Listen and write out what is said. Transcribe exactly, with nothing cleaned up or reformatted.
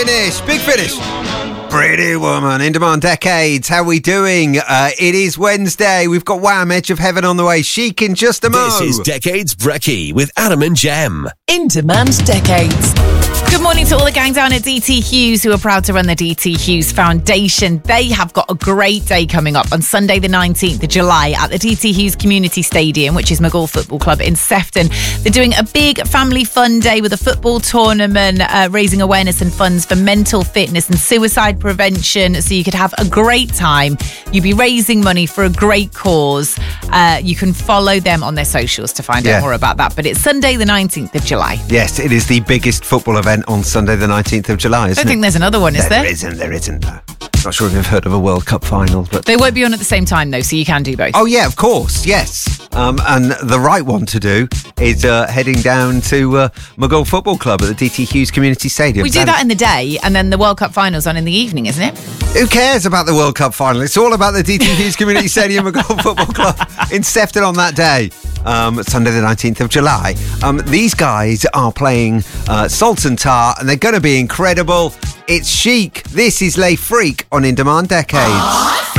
Finish, big finish. Pretty Woman, In Demand Decades. How we doing? Uh, it is Wednesday. We've got Wham! Edge of Heaven on the way. Chic in just a mo. This is Decades Brekkie with Adam and Jem. In Demand Decades. Good morning to all the gang down at D T Hughes who are proud to run the D T Hughes Foundation. They have got a great day coming up on Sunday the nineteenth of July at the D T Hughes Community Stadium, which is McGall Football Club in Sefton. They're doing a big family fun day with a football tournament, uh, raising awareness and funds for mental fitness and suicide prevention, so you could have a great time. You'll be raising money for a great cause. Uh, you can follow them on their socials to find Yeah. out more about that. But it's Sunday the nineteenth of July. Yes, it is the biggest football event on Sunday the nineteenth of July, I isn't don't think it? there's another one, is there? There isn't, there isn't. No. Not sure if you've heard of a World Cup final, but... They won't be on at the same time, though, so you can do both. Oh, yeah, of course, yes. Um, and the right one to do is uh, heading down to uh, McGall Football Club at the D T Hughes Community Stadium. We do And that in the day, and then the World Cup final's on in the evening, isn't it? Who cares about the World Cup final? It's all about the D T Hughes Community Stadium McGall Football Club in Sefton on that day. Um, Sunday the nineteenth of July. Um, these guys are playing uh, Salt and Tar, and they're going to be incredible. It's Chic. This is Les Freak on In Demand Decades.